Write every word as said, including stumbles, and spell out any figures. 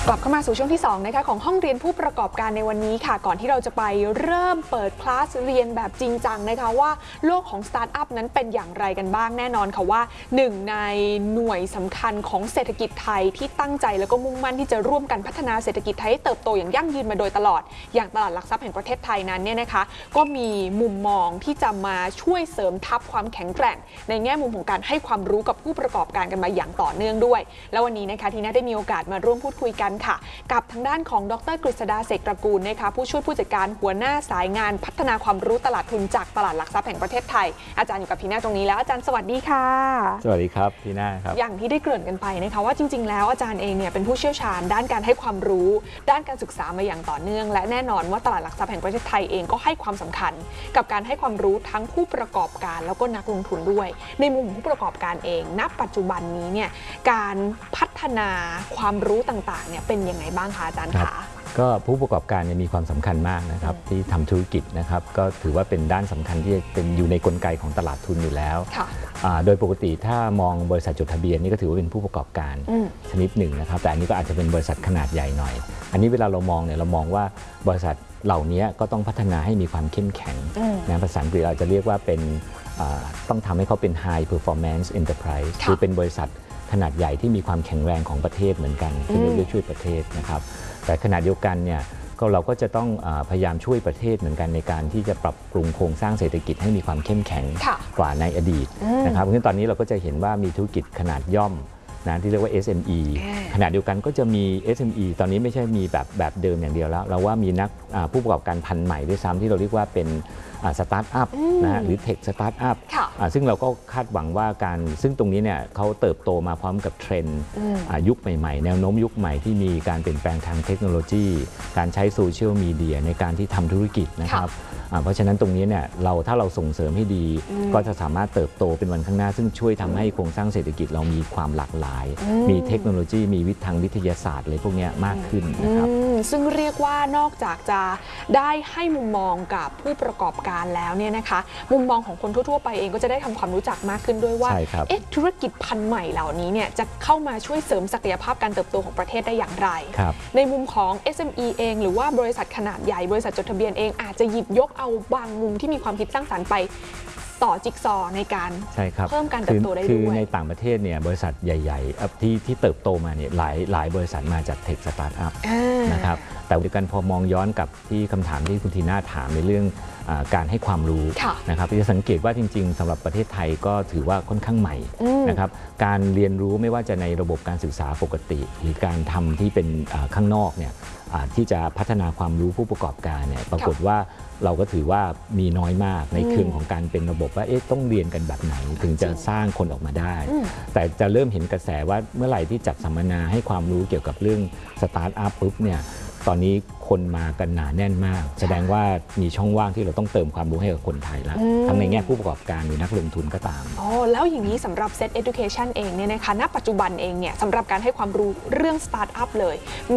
กลับเข้ามาสู่ช่วงที่สองนะคะของห้องเรียนผู้ประกอบการในวันนี้ค่ะก่อนที่เราจะไปเริ่มเปิดคลาสเรียนแบบจริงจังนะคะว่าโลกของสตาร์ทอัพนั้นเป็นอย่างไรกันบ้างแน่นอนค่ะว่าหนึ่งในหน่วยสำคัญของเศรษฐกิจไทยที่ตั้งใจแล้วก็มุ่งมั่นที่จะร่วมกันพัฒนาเศรษฐกิจไทยให้เติบโตอย่างยั่งยืนมาโดยตลอดอย่างตลาดหลักทรัพย์แห่งประเทศไทยนั้นเนี่ยนะคะก็มีมุมมองที่จะมาช่วยเสริมทัพความแข็งแกร่งในแง่มุมของการให้ความรู้กับผู้ประกอบการกันมาอย่างต่อเนื่องด้วยแล้ววันนี้นะคะทีน่าได้มีโอกาสมาร่วมพูดคุยกันค่ะกับทางด้านของดร.กฤษดาเสกตระกูลนะคะผู้ช่วยผู้จัดการหัวหน้าสายงานพัฒนาความรู้ตลาดทุนจากตลาดหลักทรัพย์แห่งประเทศไทยอาจารย์อยู่กับทีน่าตรงนี้แล้วอาจารย์สวัสดีค่ะสวัสดีครับทีน่าครับอย่างที่ได้เกริ่นกันไปนะคะว่าจริงๆแล้วอาจารย์เองเนี่ยเป็นผู้เชี่ยวชาญด้านการให้ความรู้ด้านการศึกษามาอย่างต่อเนื่องและแน่นอนว่าตลาดหลักทรัพย์แห่งประเทศไทยเองก็ให้ความสำคัญกับการให้ความรู้ทั้งผู้ประกอบการแล้วก็นักลงทุนด้วยในมุมของผู้ประกอบการเองณปัจจุบันนี้เนี่ยการพัฒนาความรู้ต่างๆเนี่ยเป็นยังไงบ้างคะอาจารย์คะก็ผู้ประกอบการมีความสำคัญมากนะครับที่ทำธุรกิจนะครับก็ถือว่าเป็นด้านสำคัญที่เป็นอยู่ในกลไกของตลาดทุนอยู่แล้วโดยปกติถ้ามองบริษัทจดทะเบียนนี่ก็ถือว่าเป็นผู้ประกอบการชนิดหนึ่งนะครับแต่อันนี้ก็อาจจะเป็นบริษัทขนาดใหญ่หน่อยอันนี้เวลาเรามองเนี่ยเรามองว่าบริษัทเหล่านี้ก็ต้องพัฒนาให้มีความเข้มแข็งนะภาษาอังกฤษเราจะเรียกว่าเป็นต้องทำให้เขาเป็น high performance enterprise คือเป็นบริษัทขนาดใหญ่ที่มีความแข็งแรงของประเทศเหมือนกันที่เรียกช่วยประเทศนะครับแต่ขณะเดียวกันเนี่ยก็เราก็จะต้องพยายามช่วยประเทศเหมือนกันในการที่จะปรับปรุงโครงสร้างเศรษฐกิจให้มีความเข้มแข็งกว่าในอดีตนะครับเพราะฉะนั้นตอนนี้เราก็จะเห็นว่ามีธุรกิจขนาดย่อมนะที่เรียกว่า เอส เอ็ม อี ขณะเดียวกันก็จะมี เอส เอ็ม อี ตอนนี้ไม่ใช่มีแบบแบบเดิมอย่างเดียวแล้วเราว่ามีนักผู้ประกอบการพันธุ์ใหม่ด้วยซ้ำที่เราเรียกว่าเป็นสตาร์ทอัพนะฮะหรือเทคสตาร์ทอัพซึ่งเราก็คาดหวังว่าการซึ่งตรงนี้เนี่ยเขาเติบโตมาพร้อมกับเทรนด์ยุคใหม่ๆแนวโน้มยุคใหม่ที่มีการเปลี่ยนแปลงทางเทคโนโลยีการใช้โซเชียลมีเดียในการที่ทำธุรกิจนะครับเพราะฉะนั้นตรงนี้เนี่ยเราถ้าเราส่งเสริมให้ดีก็จะสามารถเติบโตเป็นวันข้างหน้าซึ่งช่วยทำให้โครงสร้างเศรษฐกิจเรามีความหลากหลายมีเทคโนโลยีมีวิทางวิทยาศาสตร์อะไรพวกนี้มากขึ้นนะครับซึ่งเรียกว่านอกจากจะได้ให้มุมมองกับผู้ประกอบการแล้วเนี่ยนะคะมุมมองของคนทั่วๆไปเองก็จะได้ทำความรู้จักมากขึ้นด้วยว่าเอ๊ะธุรกิจพันธุ์ใหม่เหล่านี้เนี่ยจะเข้ามาช่วยเสริมศักยภาพการเติบโตของประเทศได้อย่างไรในมุมของ เอส เอ็ม อี เองหรือว่าบริษัทขนาดใหญ่บริษัทจดทะเบียนเองอาจจะหยิบยกเอาบางมุมที่มีความคิดสร้างสรรค์ไปต่อจิ๊กซอในการเพิ่มการเติบโตได้ด้วยคือในต่างประเทศเนี่ยบริษัทใหญ่ๆที่ที่เติบโตมาเนี่ยหลายหลายบริษัทมาจากเทคสตาร์ทอัพนะครับแต่ด้วยกันพอมองย้อนกับที่คำถามที่คุณทีน่าถามในเรื่องการให้ความรู้นะครับจะสังเกตว่าจริงๆสำหรับประเทศไทยก็ถือว่าค่อนข้างใหม่นะครับการเรียนรู้ไม่ว่าจะในระบบการศึกษาปกติหรือการทำที่เป็นข้างนอกเนี่ยที่จะพัฒนาความรู้ผู้ประกอบการเนี่ยปรากฏว่าเราก็ถือว่ามีน้อยมากในเครื่องของการเป็นระบบว่าเอ๊ะต้องเรียนกันแบบไหนถึงจะสร้างคนออกมาได้แต่จะเริ่มเห็นกระแสว่าเมื่อไหร่ที่จัดสัมมนาให้ความรู้เกี่ยวกับเรื่องสตาร์ทอัพปุ๊บเนี่ยตอนนี้คนมากันหนาแน่นมากแสดงว่ามีช่องว่างที่เราต้องเติมความรู้ให้กับคนไทยแล้วทั้งในแง่ผู้ประกอบการหรือนักลงทุนก็ตามอ๋อแล้วอย่างนี้สำหรับ Set Education เองเนี่ยนะคะณปัจจุบันเองเนี่ยสำหรับการให้ความรู้เรื่องสตาร์ทอัพเลย